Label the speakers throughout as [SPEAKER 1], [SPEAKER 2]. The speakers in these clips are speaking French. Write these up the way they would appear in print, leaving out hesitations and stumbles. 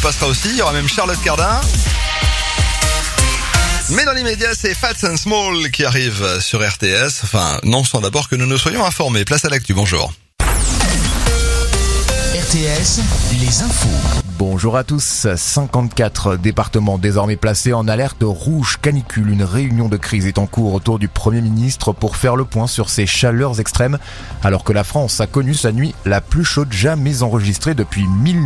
[SPEAKER 1] passera aussi. Il y aura même Charlotte Cardin. Mais dans l'immédiat, c'est Fats and Small qui arrive sur RTS. Enfin, non, sans d'abord que nous nous soyons informés. Place à l'actu, bonjour.
[SPEAKER 2] RTS, les infos.
[SPEAKER 3] Bonjour à tous. 54 départements désormais placés en alerte rouge canicule. Une réunion de crise est en cours autour du Premier ministre pour faire le point sur ces chaleurs extrêmes, alors que la France a connu sa nuit la plus chaude jamais enregistrée depuis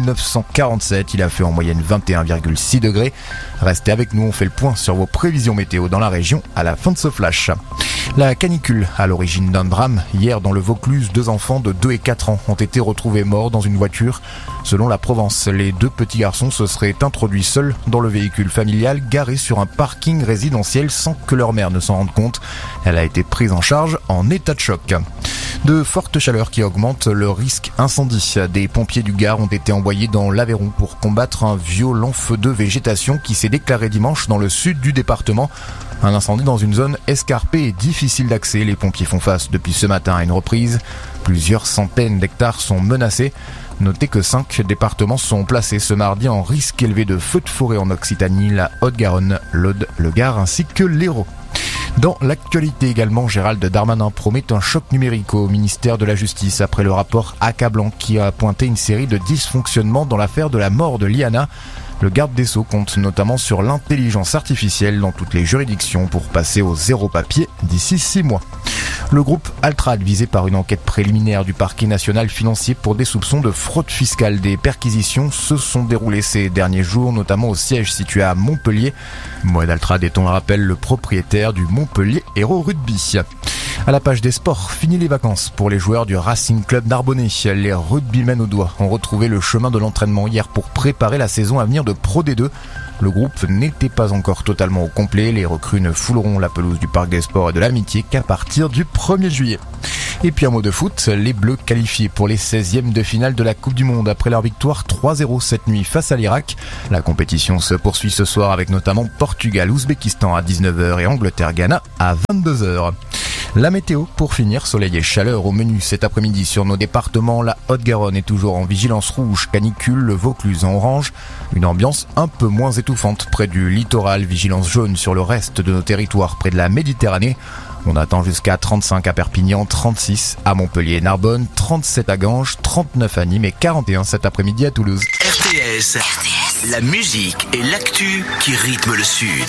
[SPEAKER 3] 1947. Il a fait en moyenne 21,6 degrés. Restez avec nous, on fait le point sur vos prévisions météo dans la région à la fin de ce flash. La canicule à l'origine d'un drame. Hier, dans le Vaucluse, 2 enfants de 2 et 4 ans ont été retrouvés morts dans une voiture. Selon la Provence, les 2 petits garçons se seraient introduits seuls dans le véhicule familial garé sur un parking résidentiel sans que leur mère ne s'en rende compte. Elle a été prise en charge en état de choc. De fortes chaleurs qui augmentent le risque incendie. Des pompiers du Gard ont été envoyés dans l'Aveyron pour combattre un violent feu de végétation qui s'est déclaré dimanche dans le sud du département. Un incendie dans une zone escarpée et difficile d'accès. Les pompiers font face depuis ce matin à une reprise. Plusieurs centaines d'hectares sont menacés. Notez que 5 départements sont placés ce mardi en risque élevé de feux de forêt en Occitanie, la Haute-Garonne, l'Aude, le Gard ainsi que l'Hérault. Dans l'actualité également, Gérald Darmanin promet un choc numérique au ministère de la Justice après le rapport accablant qui a pointé une série de dysfonctionnements dans l'affaire de la mort de Liana. Le garde des Sceaux compte notamment sur l'intelligence artificielle dans toutes les juridictions pour passer au zéro papier d'ici 6 mois. Le groupe Altrad, visé par une enquête préliminaire du parquet national financier pour des soupçons de fraude fiscale. Des perquisitions se sont déroulées ces derniers jours, notamment au siège situé à Montpellier. Moed Altrad est, on le rappelle, le propriétaire du Montpellier Hérault Rugby. À la page des sports, fini les vacances pour les joueurs du Racing Club Narbonnais. Les rugbymen au doigt ont retrouvé le chemin de l'entraînement hier pour préparer la saison à venir de Pro D2. Le groupe n'était pas encore totalement au complet. Les recrues ne fouleront la pelouse du Parc des Sports et de l'Amitié qu'à partir du 1er juillet. Et puis un mot de foot, les Bleus qualifiés pour les 16e de finale de la Coupe du Monde après leur victoire 3-0 cette nuit face à l'Irak. La compétition se poursuit ce soir avec notamment Portugal-Ouzbékistan à 19h et Angleterre-Ghana à 22h. La météo, pour finir, soleil et chaleur au menu cet après-midi sur nos départements. La Haute-Garonne est toujours en vigilance rouge, canicule, le Vaucluse en orange. Une ambiance un peu moins étouffante près du littoral, vigilance jaune sur le reste de nos territoires près de la Méditerranée. On attend jusqu'à 35 à Perpignan, 36 à Montpellier et Narbonne, 37 à Ganges, 39 à Nîmes et 41 cet après-midi à Toulouse.
[SPEAKER 2] RTS, la musique et l'actu qui rythment le Sud.